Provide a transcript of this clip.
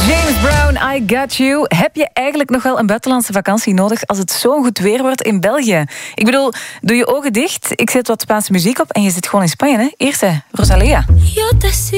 James Brown, I Got You. Heb je eigenlijk nog wel een buitenlandse vakantie nodig als het zo goed weer wordt in België? Ik bedoel, doe je ogen dicht, ik zet wat Spaanse muziek op en je zit gewoon in Spanje, hè? Eerst, Rosalía.